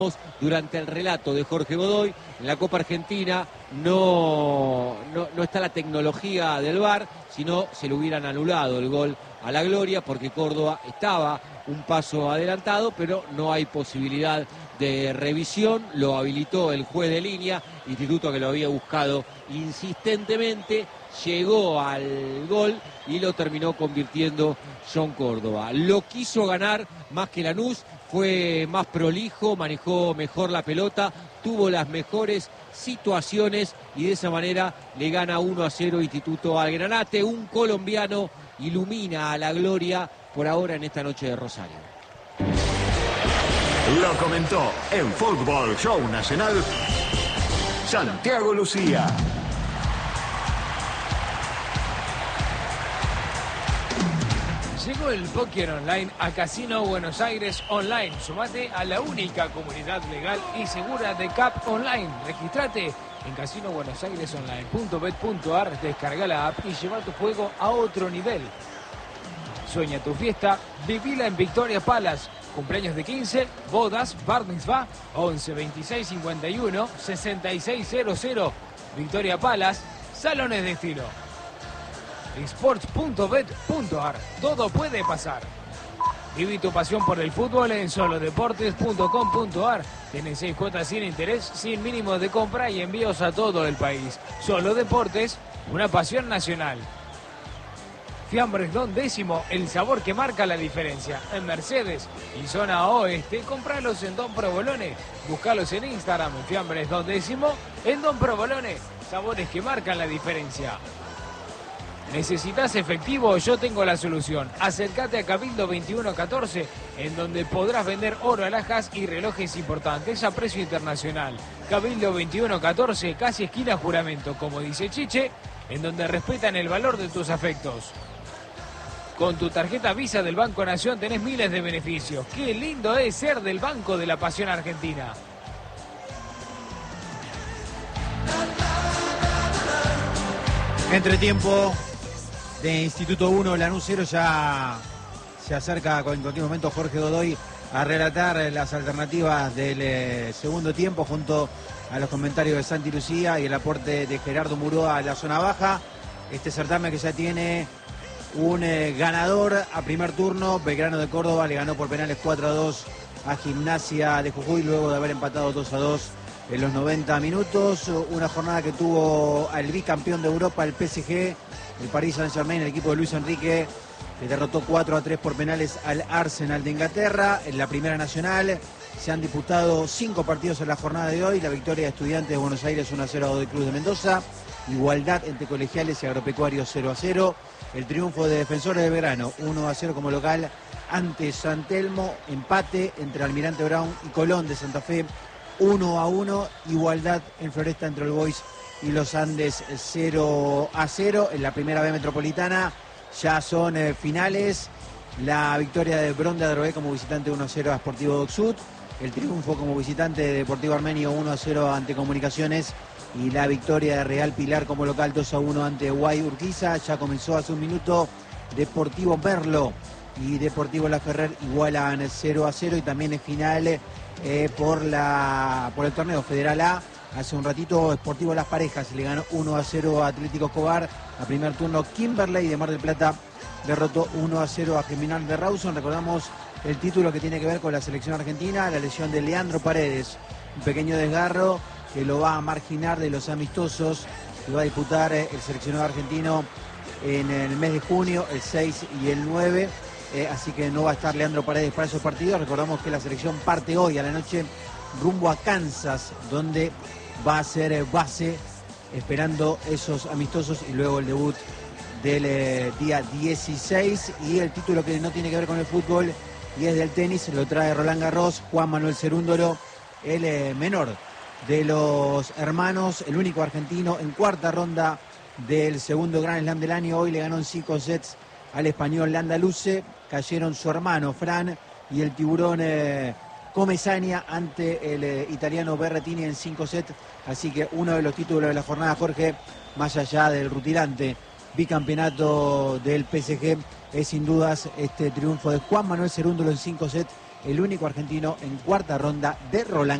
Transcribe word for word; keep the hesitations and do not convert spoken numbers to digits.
Durante el relato de Jorge Godoy, en la Copa Argentina no, no, no está la tecnología del V A R, sino se le hubieran anulado el gol a la gloria porque Córdoba estaba un paso adelantado, pero no hay posibilidad de revisión. Lo habilitó el juez de línea, instituto que lo había buscado insistentemente, llegó al gol y lo terminó convirtiendo John Córdoba. Lo quiso ganar más que Lanús, fue más prolijo, manejó mejor la pelota, tuvo las mejores situaciones y de esa manera le gana uno a cero Instituto al Granate. Un colombiano ilumina a la gloria por ahora en esta noche de Rosario. Lo comentó en Fútbol Show Nacional Santiago Lucía. Llegó el póker online a Casino Buenos Aires Online. Sumate a la única comunidad legal y segura de C A P Online. Registrate en casino buenos aires online punto bet punto ar, descarga la app y lleva tu juego a otro nivel. Sueña tu fiesta, vivila en Victoria Palace. Cumpleaños de quince, bodas, bar mitzvah, once veintiséis cincuenta y uno sesenta y seis cero cero. Victoria Palace, salones de estilo. sports punto bet punto ar. Todo puede pasar. Viví tu pasión por el fútbol en solo deportes punto com punto ar. Tienen seis cuotas sin interés, sin mínimo de compra y envíos a todo el país. Solo Deportes, una pasión nacional. Fiambres Don Décimo, el sabor que marca la diferencia. En Mercedes y zona oeste, compralos en Don Provolone. Búscalos en Instagram, Fiambres Don Décimo, en Don Provolone. Sabores que marcan la diferencia. ¿Necesitas efectivo? Yo tengo la solución. Acércate a Cabildo veintiuno catorce, en donde podrás vender oro, alhajas y relojes importantes a precio internacional. Cabildo veintiuno catorce, casi esquina Juramento, como dice Chiche, en donde respetan el valor de tus afectos. Con tu tarjeta Visa del Banco Nación tenés miles de beneficios. ¡Qué lindo es ser del Banco de la Pasión Argentina! Entretiempo de Instituto uno, Lanús cero, ya se acerca en cualquier momento Jorge Godoy a relatar las alternativas del eh, segundo tiempo junto a los comentarios de Santi Lucía y el aporte de Gerardo Murúa a la zona baja. Este certamen que ya tiene un eh, ganador a primer turno. Belgrano de Córdoba le ganó por penales cuatro a dos a Gimnasia de Jujuy luego de haber empatado dos a dos en los noventa minutos. Una jornada que tuvo al bicampeón de Europa, el P S G, el Paris Saint-Germain, el equipo de Luis Enrique, que derrotó cuatro a tres por penales al Arsenal de Inglaterra. En la Primera Nacional se han disputado cinco partidos en la jornada de hoy. La victoria de Estudiantes de Buenos Aires uno a cero de Cruz de Mendoza. Igualdad entre Colegiales y Agropecuarios cero a cero. El triunfo de Defensores de Belgrano uno a cero como local ante San Telmo. Empate entre Almirante Brown y Colón de Santa Fe uno a uno. Igualdad en Floresta entre el Boys y los Andes cero a cero. En la Primera B Metropolitana ya son eh, finales. La victoria de Bron de Adrogué como visitante uno a cero a Sportivo Docsud. El triunfo como visitante de Deportivo Armenio uno a cero ante Comunicaciones. Y la victoria de Real Pilar como local dos a uno ante Guay Urquiza. Ya comenzó hace un minuto Deportivo Merlo y Deportivo La Ferrer igualan cero a cero. Y también es final eh, por, la, por el torneo Federal A. Hace un ratito Sportivo Las Parejas le ganó uno a cero a Atlético Escobar. A primer turno Kimberley de Mar del Plata derrotó uno a cero a Criminal de Rawson. Recordamos el título que tiene que ver con la selección argentina, la lesión de Leandro Paredes. Un pequeño desgarro que lo va a marginar de los amistosos que va a disputar el seleccionado argentino en el mes de junio, el seis y el nueve. Eh, así que no va a estar Leandro Paredes para esos partidos. Recordamos que la selección parte hoy a la noche rumbo a Kansas, donde va a ser base esperando esos amistosos y luego el debut del eh, día dieciséis. Y el título que no tiene que ver con el fútbol y es del tenis, lo trae Roland Garros. Juan Manuel Cerúndolo, el eh, menor de los hermanos, el único argentino en cuarta ronda del segundo Grand Slam del año. Hoy le ganó en cinco sets al español Landaluce. Cayeron su hermano Fran y el tiburón eh, Comesaña ante el eh, italiano Berrettini en cinco sets. Así que uno de los títulos de la jornada, Jorge, más allá del rutilante bicampeonato del P S G, es sin dudas este triunfo de Juan Manuel Cerúndolo en cinco sets el único argentino en cuarta ronda de Roland